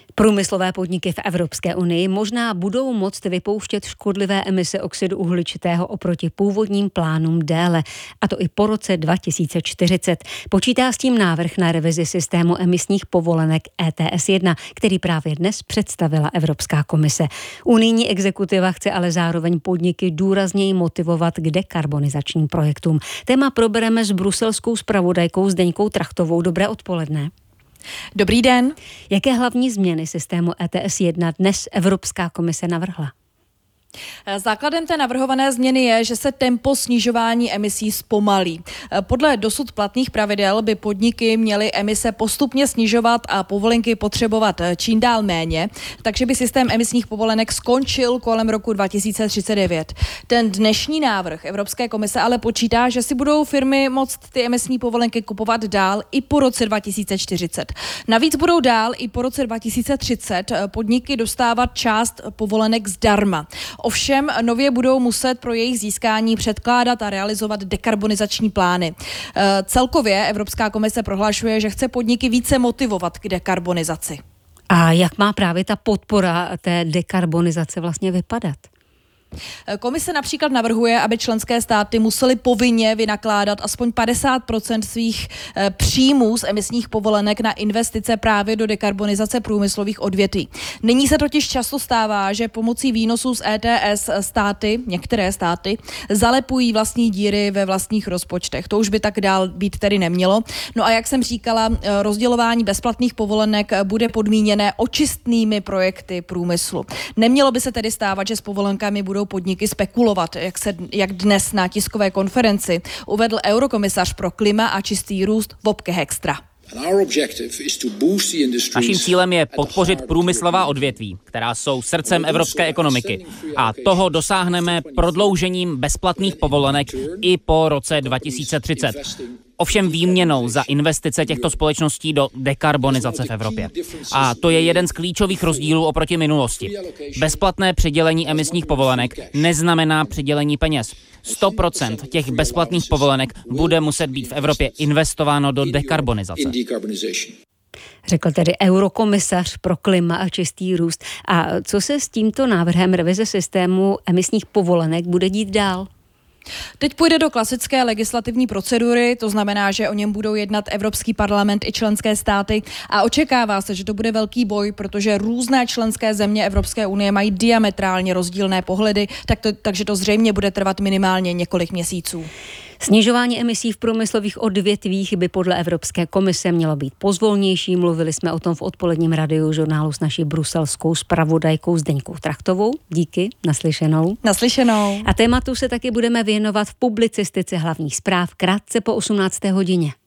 Průmyslové podniky v Evropské unii možná budou moct vypouštět škodlivé emise oxidu uhličitého oproti původním plánům déle, a to i po roce 2040. Počítá s tím návrh na revizi systému emisních povolenek ETS 1, který právě dnes představila Evropská komise. Unijní exekutiva chce ale zároveň podniky důrazněji motivovat k dekarbonizačním projektům. Téma probereme s bruselskou zpravodajkou Zdeňkou Trachtovou. Dobré odpoledne. Dobrý den. Jaké hlavní změny systému ETS 1 dnes Evropská komise navrhla? Základem té navrhované změny je, že se tempo snižování emisí zpomalí. Podle dosud platných pravidel by podniky měly emise postupně snižovat a povolenky potřebovat čím dál méně, takže by systém emisních povolenek skončil kolem roku 2039. Ten dnešní návrh Evropské komise ale počítá, že si budou firmy moct ty emisní povolenky kupovat dál i po roce 2040. Navíc budou dál i po roce 2030 podniky dostávat část povolenek zdarma. Ovšem nově budou muset pro jejich získání předkládat a realizovat dekarbonizační plány. Celkově Evropská komise prohlašuje, že chce podniky více motivovat k dekarbonizaci. A jak má právě ta podpora té dekarbonizace vlastně vypadat? Komise například navrhuje, aby členské státy musely povinně vynakládat aspoň 50% svých příjmů z emisních povolenek na investice právě do dekarbonizace průmyslových odvětví. Nyní se totiž často stává, že pomocí výnosů z ETS některé státy, zalepují vlastní díry ve vlastních rozpočtech. To už by tak dál být tedy nemělo. No a jak jsem říkala, rozdělování bezplatných povolenek bude podmíněné očistnými projekty průmyslu. Nemělo by se tedy stávat, že s povolenkami budou podniky spekulovat, jak dnes na tiskové konferenci uvedl eurokomisař pro klima a čistý růst Wopke Hoekstra. Naším cílem je podpořit průmyslová odvětví, která jsou srdcem evropské ekonomiky. A toho dosáhneme prodloužením bezplatných povolenek i po roce 2030. Ovšem výměnou za investice těchto společností do dekarbonizace v Evropě. A to je jeden z klíčových rozdílů oproti minulosti. Bezplatné přidělení emisních povolenek neznamená přidělení peněz. 100% těch bezplatných povolenek bude muset být v Evropě investováno do dekarbonizace. Řekl tedy eurokomisař pro klima a čistý růst. A co se s tímto návrhem revize systému emisních povolenek bude dít dál? Teď půjde do klasické legislativní procedury, to znamená, že o něm budou jednat Evropský parlament i členské státy a očekává se, že to bude velký boj, protože různé členské země Evropské unie mají diametrálně rozdílné pohledy, takže to zřejmě bude trvat minimálně několik měsíců. Snižování emisí v průmyslových odvětvích by podle Evropské komise mělo být pozvolnější. Mluvili jsme o tom v odpoledním radiožurnálu s naší bruselskou zpravodajkou Zdeňkou Trachtovou. Díky, naslyšenou. Naslyšenou. A tématu se taky budeme věnovat v publicistice hlavních zpráv krátce po 18. hodině.